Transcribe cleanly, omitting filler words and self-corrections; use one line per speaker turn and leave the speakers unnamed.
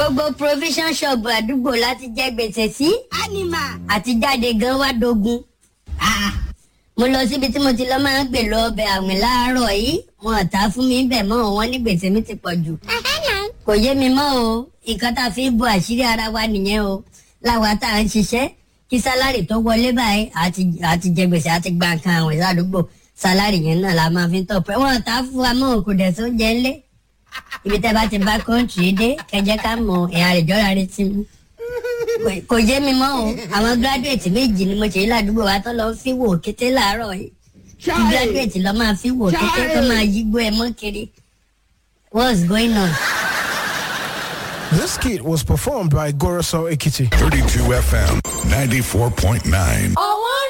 gbogbo provision shop àdúgbò láti jẹ gbèsè sí.
Anima.
Àti jáde gan wá dogun. Mo lọ síbi tí mo ti lọ máa ń gbè lọ ọbẹ̀ àwìn láàárọ̀ yìí. Wọ́n tà fún mi bẹ̀ mọ́ wọn ní gbèsè mi ti pọ̀ jù. Kò yé mi mọ́ o. Nǹkan tá a fi ń bo àṣírí ara wa nìyẹn o. Láwa tá à ń ṣiṣẹ́ kí sálárì tó wọlé báyìí àti jẹ gbèsè àti gba nǹkan àwìn ládùúgbò. Sálárì yẹn náà la máa fi ń tọpẹ. Wọ́n tà fún wa mọ́ kò dẹ̀ tó jẹ ńlé. Ibi tẹ́ bá ti bá kọ́ńtì dé kẹjẹ ká mọ ẹ̀yà àrèjọ́ra rẹ ti mú. Kò yé mi mọ́ o. Àwọn gíráduwétì méjì ni mo ṣe ládùúgbò wa tó lọ fi wò kété láàárọ̀ yìí. Kí gíráduwétì lọ máa fi wò kété tó máa yígbó ẹ mọ́ kiri. What's going on?
This skit was performed by Goroso Ekiti.
32 FM 94.9.